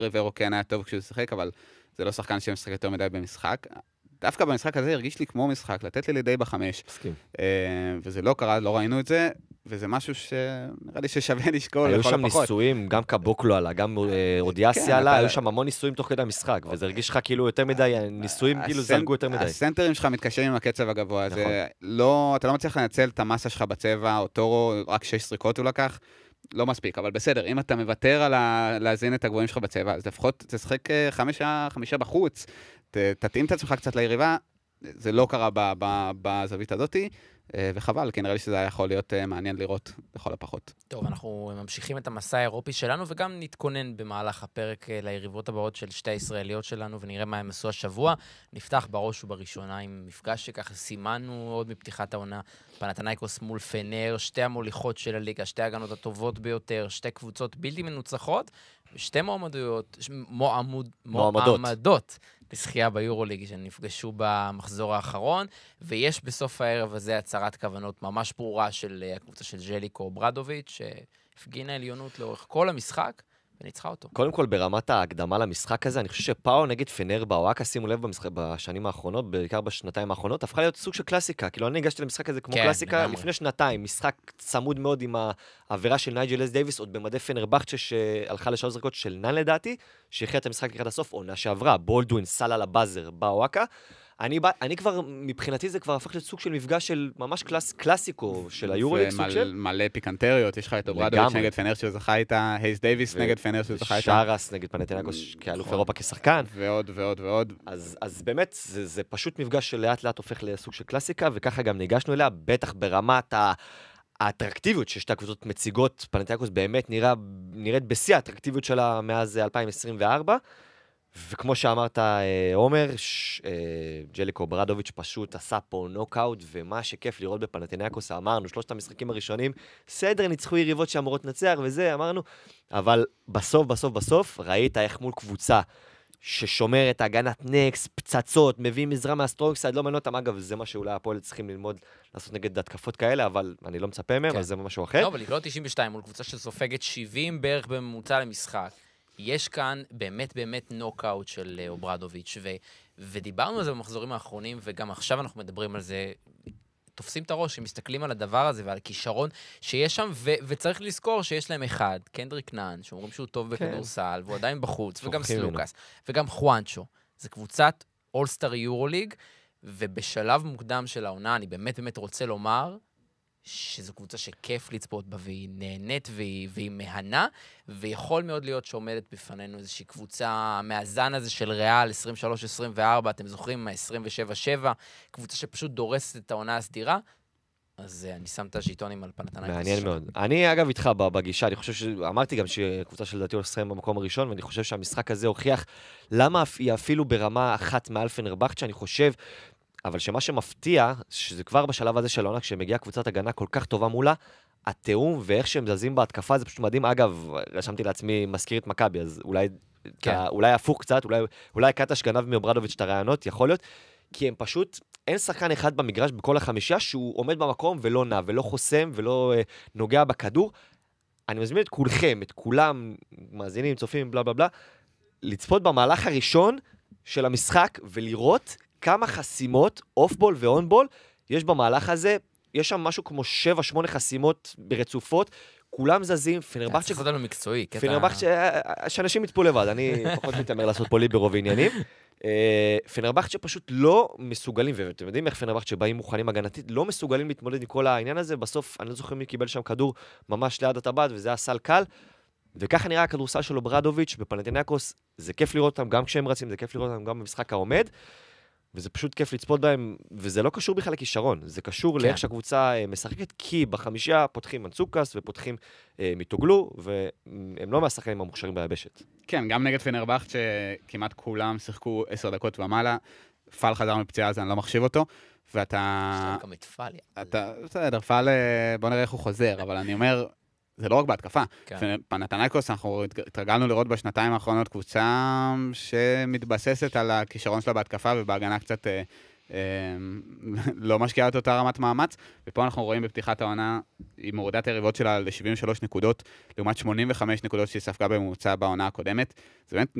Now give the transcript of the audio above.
ריברו כן היה טוב כשהוא שיחק, אבל זה לא שחקן שמשחק יותר מדי במשחק. דווקא במשחק הזה הרגיש לי כמו משחק, לתת לי לידי בחמש. מסכים. וזה לא קרה, לא ראינו את זה, וזה משהו שנראה לי ששווה לשקול היו לכל שם הפחות. ניסויים, גם קבוקלו עלה, גם אודיאסי עלה, היו שם המון ניסויים תוך כדי המשחק, וזה הרגיש לך כאילו יותר מדי, ניסויים כאילו זלגו יותר מדי. הסנטרים שלך מתקשרים עם הקצב הגבוה, נכון. אתה לא מצליח לנצל את המסה שלך בצבע, או טורו, רק 6 סריקות הוא לקח, לא מספיק, אבל בסדר, אם אתה מוותר על להזין את הגבוהים שלך בצבע, אז לפחות תשחק 5 בחוץ, תתאים את עצמך קצת ליריבה, זה לא קרה בזווית הזאת, וחבל, כי נראה לי שזה היה יכול להיות מעניין לראות לכל הפחות. טוב, אנחנו ממשיכים את המסע האירופי שלנו, וגם נתכונן במהלך הפרק ליריבות הבאות של שתי הישראליות שלנו, ונראה מה הם עשו השבוע. נפתח בראש ובראשונה עם מפגש שככה סימנו עוד מפתיחת העונה, פנתנייקוס מול פנר, שתי המוליכות של הליגה, שתי הגנות הטובות ביותר, שתי קבוצות בלתי מנוצחות, ושתי מועמדות לזכייה ביורוליג שנפגשו במחזור האחרון, ויש בסוף הערב הזה הצהרת כוונות ממש ברורה של הקבוצה של ז'ליקו ברדוביץ', שהפגינה עליונות לאורך כל המשחק, וניצחה אותו. קודם כל, ברמת ההקדמה למשחק הזה, אני חושב שפאו נגד פנר באוואקה, שימו לב בשנים האחרונות, בעיקר בשנתיים האחרונות, הפכה להיות סוג של קלאסיקה. כאילו, אני הגשתי למשחק הזה כמו קלאסיקה לפני שנתיים, משחק צמוד מאוד עם העבירה של נייג'ל אס דייביס, עוד במדי פנר בכצ'ה שהלכה לשלוש זריקות של נן לדעתי, שהכריע את המשחק לקראת הסוף, עונה שעברה, בולדווין סל על הבאזר באוואקה. אני כבר, מבחינתי זה כבר הפך להיות סוג של מפגש של ממש קלאסיקו של היורוליג, סוג של... ומלא פיקנטריות, יש לך את אוברדוביץ' נגד פנר שזכה איתה, הייס דייביס נגד פנר שזכה איתה. שרס נגד פנתנייקוס כאלוף אירופה כשחקן. ועוד ועוד ועוד. אז באמת, זה פשוט מפגש שלאט לאט הופך לסוג של קלאסיקה, וככה גם ניגשנו אליה, בטח ברמת האטרקטיביות ששתי הקבוצות מציגות, פנתנייקוס באמת נראית בשיא האטרקטיביות שלה מאז 2024, וכמו שאמרת, עומר, ג'ליקו ברדוביץ' פשוט עשה פה נוקאוט, ומה שכיף לראות בפנתנייקוס, אמרנו, שלושת המשחקים הראשונים, סדר, ניצחו יריבות שאמורות לנצח, וזה, אמרנו, אבל בסוף, ראית איך מול קבוצה ששומרת הגנת נקס, פצצות, מביא מזרע מהסטרוקסייד, לא מעניין אותם, אגב, זה מה שאולי הפועל צריכים ללמוד לעשות נגד התקפות כאלה, אבל אני לא מצפה מהם, אז זה משהו אחר. לא, אבל לקלוט 92 מול קבוצה שסופגת 70 בערך בממוצע למשחק. יש כאן באמת נוקאוט של אוברדוביץ', ודיברנו על זה במחזורים האחרונים, וגם עכשיו אנחנו מדברים על זה, תופסים את הראש, שמסתכלים על הדבר הזה ועל הכישרון שיש שם, וצריך לזכור שיש להם אחד, קנדריק נאן, שאומרים שהוא טוב בכדורסל, והוא עדיין בחוץ, וגם סלוקס, וגם חואנצ'ו. זה קבוצת אולסטאר יורוליג, ובשלב מוקדם של העונה, אני באמת רוצה לומר, שזו קבוצה שכיף לצפות בה, והיא נהנית והיא מהנה, ויכול מאוד להיות שעומדת בפנינו איזושהי קבוצה מהזן הזה של ריאל 23-24, אתם זוכרים, 27-7, קבוצה שפשוט דורסת את העונה הסדירה, אז אני שם את הז'יטונים על פנתנייקוס. מעניין מאוד. אני אגב איתך בגישה, אני חושב שאמרתי גם שקבוצה של דעתי הולכת במקום הראשון, ואני חושב שהמשחק הזה הוכיח למה היא אפילו ברמה אחת מעל פנרבכצ'ה, שאני חושב, אבל שמה שמפתיע, שזה כבר בשלב הזה של העונה, כשמגיעה קבוצת הגנה כל כך טובה מולה, התיאום ואיך שהם זזים בהתקפה, זה פשוט מדהים. אגב, רשמתי לעצמי מזכיר את מכבי, אז אולי הפוך קצת, אולי קטש גנב מאוברדוביץ' את הרעיונות, יכול להיות, כי הם פשוט, אין שחקן אחד במגרש בכל החמישה, שהוא עומד במקום ולא נע, ולא חוסם, ולא נוגע בכדור. אני מזמין את כולכם, את כולם, מאזינים, צופים, בלה בלה בלה, לצפות במהלך הראשון של המשחק, ולראות כמה חסימות, אוף-בול ואון-בול, יש במהלך הזה, יש שם משהו כמו 7-8 חסימות ברצופות, כולם זזים, פנרבכצ'ה... צריך לדעת לו מקצועי. פנרבכצ'ה, שאנשים יתפו לבד, אני פחות מתאמר לעשות פה ליברו ועניינים. פנרבכצ'ה פשוט לא מסוגלים, ואתם יודעים איך פנרבכצ'ה באים מוכנים הגנתית, לא מסוגלים להתמודד עם כל העניין הזה, בסוף אני לא זוכר מי קיבל שם כדור ממש ליד הטבעת, וזה היה סל קל, וככה נראה הכדורסל של אוברדוביץ' בפנתנייקוס, זה כיף לראות אותם גם כשהם רצים, זה כיף לראות אותם גם במשחק העומד, וזה פשוט כיף לצפות בהם, וזה לא קשור בכלל לכישרון, זה קשור לאיך שהקבוצה משחקת, כי בחמישייה פותחים מנצוקס ופותחים מיטוגלו, והם לא מהשחקנים המוכשרים ביבשת. כן, גם נגד פנרבכצ'ה שכמעט כולם שיחקו 10 דקות ומעלה, פאל חזר מפציעה, אז אני לא מחשיב אותו, ואתה... יש להם גם את פאל. בסדר, פאל, בוא נראה איך הוא חוזר, אבל אני אומר, זה לא רק בהתקפה. פנתנייקוס, אנחנו התרגלנו לראות בשנתיים האחרונות קבוצה שמתבססת על הכישרון שלה בהתקפה ובהגנה קצת לא משקיעה את אותה רמת מאמץ, ופה אנחנו רואים בפתיחת העונה, היא מורידה את היריבות שלה ל-73 נקודות, לעומת 85 נקודות שהיא ספגה בממוצע בעונה הקודמת. זה באמת